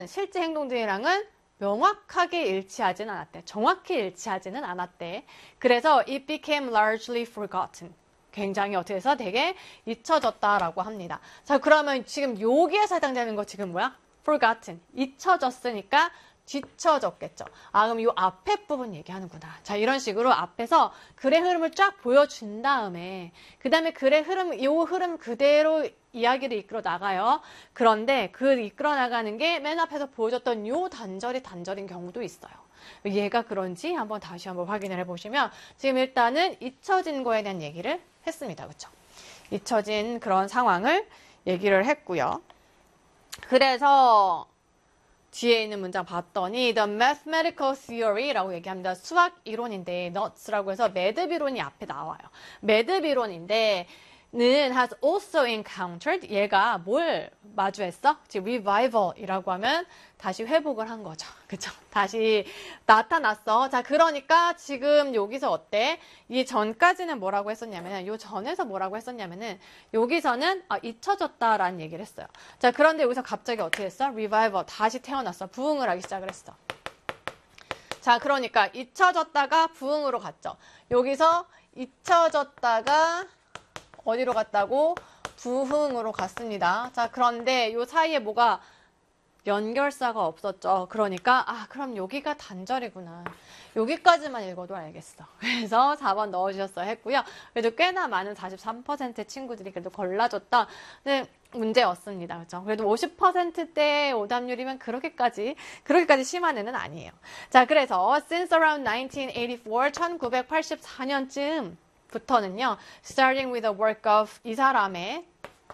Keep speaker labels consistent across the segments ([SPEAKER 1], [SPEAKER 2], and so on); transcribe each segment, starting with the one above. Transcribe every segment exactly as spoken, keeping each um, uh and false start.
[SPEAKER 1] 실제 행동들이랑은 명확하게 일치하지는 않았대. 정확히 일치하지는 않았대. 그래서 it became largely forgotten. 굉장히 어떻게 해서 되게 잊혀졌다라고 합니다. 자, 그러면 지금 여기에서 해당되는 거 지금 뭐야? forgotten. 잊혀졌으니까 뒤쳐졌겠죠. 아, 그럼 이 앞에 부분 얘기하는구나. 자, 이런 식으로 앞에서 글의 흐름을 쫙 보여준 다음에 그 다음에 글의 흐름, 이 흐름 그대로 이야기를 이끌어 나가요. 그런데 그 이끌어 나가는 게 맨 앞에서 보여줬던 요 단절이 단절인 경우도 있어요. 얘가 그런지 한번 다시 한번 확인을 해보시면 지금 일단은 잊혀진 거에 대한 얘기를 했습니다. 그렇죠? 잊혀진 그런 상황을 얘기를 했고요. 그래서 뒤에 있는 문장 봤더니 the mathematical theory라고 얘기합니다. 수학 이론인데 nuts라고 해서 매듭 이론이 앞에 나와요. 매듭 이론인데 는 has also encountered 얘가 뭘 마주했어? 지금 revival이라고 하면 다시 회복을 한 거죠. 그쵸? 다시 나타났어. 자, 그러니까 지금 여기서 어때? 이 전까지는 뭐라고 했었냐면은 요 전에서 뭐라고 했었냐면은 여기서는 아, 잊혀졌다라는 얘기를 했어요. 자, 그런데 여기서 갑자기 어떻게 했어? revival 다시 태어났어. 부흥을 하기 시작을 했어. 자, 그러니까 잊혀졌다가 부흥으로 갔죠. 여기서 잊혀졌다가 어디로 갔다고? 부흥으로 갔습니다. 자, 그런데 요 사이에 뭐가 연결사가 없었죠. 그러니까 아, 그럼 여기가 단절이구나. 여기까지만 읽어도 알겠어. 그래서 사 번 넣어주셨어야 했고요. 그래도 꽤나 많은 사십삼 퍼센트의 친구들이 그래도 골라줬던 네, 문제였습니다. 그렇죠? 그래도 오십 퍼센트대 오답률이면 그렇게까지 그렇게까지 심한 애는 아니에요. 자, 그래서 since around nineteen eighty-four, 천구백팔십사 년쯤 부터는요, starting with the work of 이 사람의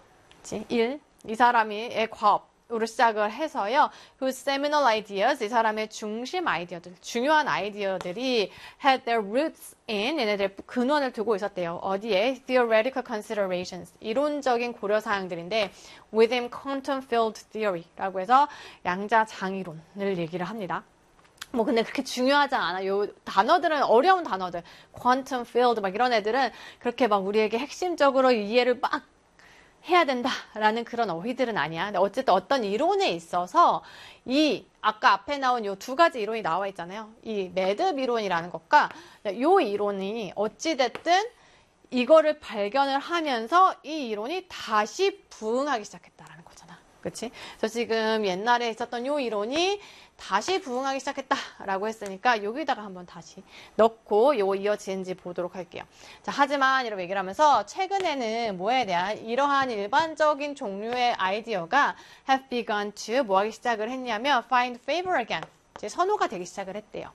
[SPEAKER 1] 일, 이 사람의 과업으로 시작을 해서요, whose seminal ideas, 이 사람의 중심 아이디어들, 중요한 아이디어들이 had their roots in, 얘네들 근원을 두고 있었대요. 어디에? theoretical considerations, 이론적인 고려 사항들인데, within quantum field theory라고 해서 양자장이론을 얘기를 합니다. 뭐 근데 그렇게 중요하지 않아. 요 단어들은 어려운 단어들, quantum field 막 이런 애들은 그렇게 막 우리에게 핵심적으로 이해를 막 해야 된다라는 그런 어휘들은 아니야. 근데 어쨌든 어떤 이론에 있어서 이 아까 앞에 나온 요 두 가지 이론이 나와 있잖아요. 이 매듭 이론이라는 것과 요 이론이 어찌됐든 이거를 발견을 하면서 이 이론이 다시 부흥하기 시작했다라는 거잖아. 그치? 그래서 지금 옛날에 있었던 요 이론이 다시 부흥하기 시작했다라고 했으니까 여기다가 한번 다시 넣고 요 이어지는지 보도록 할게요. 자, 하지만 이렇게 얘기를 하면서 최근에는 뭐에 대한 이러한 일반적인 종류의 아이디어가 have begun to 뭐 하기 시작을 했냐면 find favor again. 이제 선호가 되기 시작을 했대요.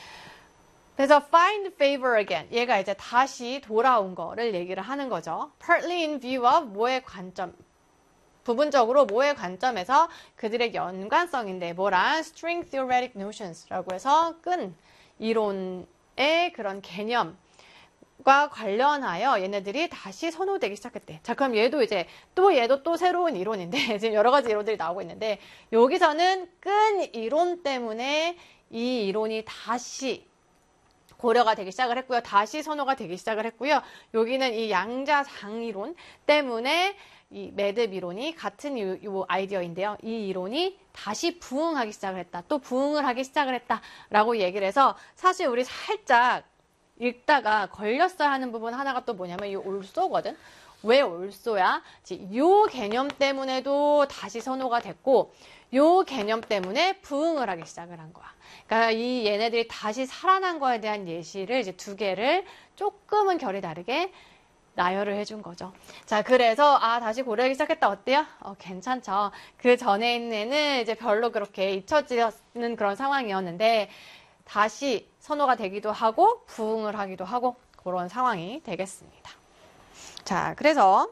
[SPEAKER 1] 그래서 find favor again. 얘가 이제 다시 돌아온 거를 얘기를 하는 거죠. partly in view of 뭐의 관점. 부분적으로 뭐의 관점에서 그들의 연관성인데 뭐란 string theoretic nottions라고 해서 끈 이론의 그런 개념과 관련하여 얘네들이 다시 선호되기 시작했대. 자, 그럼 얘도 이제 또 얘도 또 새로운 이론인데 지금 여러 가지 이론들이 나오고 있는데 여기서는 끈 이론 때문에 이 이론이 다시 고려가 되기 시작을 했고요. 다시 선호가 되기 시작을 했고요. 여기는 이 양자장이론 때문에 이 매듭 이론이 같은 이, 이 아이디어인데요. 이 이론이 다시 부흥하기 시작을 했다. 또 부흥을 하기 시작을 했다라고 얘기를 해서 사실 우리 살짝 읽다가 걸렸어야 하는 부분 하나가 또 뭐냐면 이 올소거든. 왜 올소야? 이 개념 때문에도 다시 선호가 됐고 이 개념 때문에 부흥을 하기 시작을 한 거야. 그러니까 이 얘네들이 다시 살아난 거에 대한 예시를 이제 두 개를 조금은 결이 다르게 나열을 해준 거죠. 자, 그래서 아 다시 고려하기 시작했다. 어때요? 어, 괜찮죠. 그 전에 있는 애는 이제 별로 그렇게 잊혀지는 그런 상황이었는데 다시 선호가 되기도 하고 부흥을 하기도 하고 그런 상황이 되겠습니다. 자, 그래서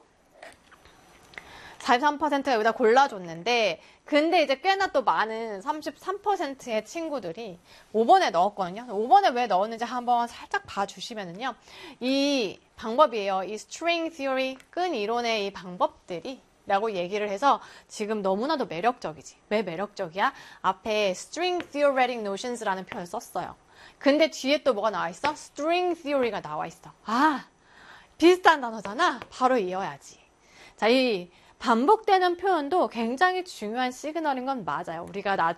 [SPEAKER 1] 사십삼 퍼센트가 여기다 골라줬는데 근데 이제 꽤나 또 많은 삼십삼 퍼센트의 친구들이 오 번에 넣었거든요. 오 번에 왜 넣었는지 한번 살짝 봐주시면은요. 이 방법이에요. 이 string theory, 끈 이론의 이 방법들이 라고 얘기를 해서 지금 너무나도 매력적이지. 왜 매력적이야? 앞에 string theoretic notions라는 표현을 썼어요. 근데 뒤에 또 뭐가 나와 있어? string theory가 나와 있어. 아, 비슷한 단어잖아. 바로 이어야지. 자, 이 반복되는 표현도 굉장히 중요한 시그널인 건 맞아요. 우리가 나중에